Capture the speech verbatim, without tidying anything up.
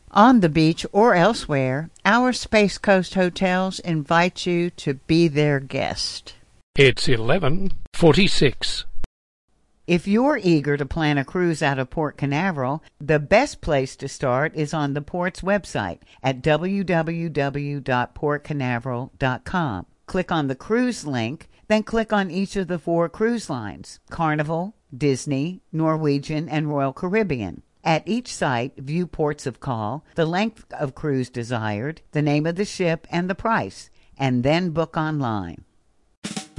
On the beach or elsewhere, our Space Coast hotels invite you to be their guest. It's eleven forty-six. If you're eager to plan a cruise out of Port Canaveral, the best place to start is on the Port's website at w w w dot port canaveral dot com. Click on the cruise link, then click on each of the four cruise lines: Carnival, Disney, Norwegian, and Royal Caribbean. At each site, view ports of call, the length of cruise desired, the name of the ship, and the price, and then book online.